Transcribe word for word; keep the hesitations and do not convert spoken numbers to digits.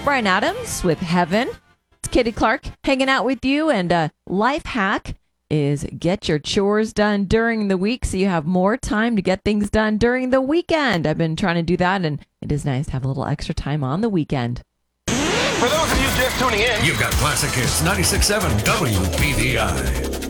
Brian Adams with Heaven. It's Kitty Clark hanging out with you, and a life hack is get your chores done during the week so you have more time to get things done during the weekend. I've been trying to do that, and it is nice to have a little extra time on the weekend. For those of you just tuning in, you've got Classic Hits ninety-six point seven W B D I.